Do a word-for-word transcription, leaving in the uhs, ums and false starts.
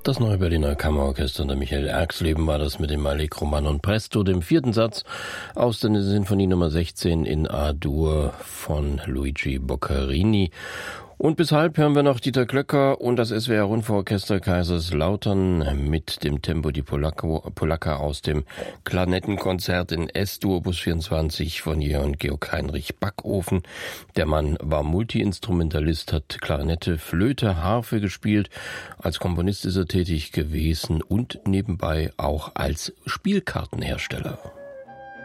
Das Neue Berliner Kammerorchester unter Michael Erxleben war das mit dem Allegro non presto, dem vierten Satz aus der Sinfonie Nummer sechzehn in A-Dur von Luigi Boccherini. Und bis halb hören wir noch Dieter Klöcker und das S W R Rundfunkorchester Kaiserslautern mit dem Tempo di Polacca aus dem Klarnettenkonzert in S-Dur Opus vierundzwanzig von Jörn Georg Heinrich Backofen. Der Mann war Multiinstrumentalist, hat Klarinette, Flöte, Harfe gespielt. Als Komponist ist er tätig gewesen und nebenbei auch als Spielkartenhersteller.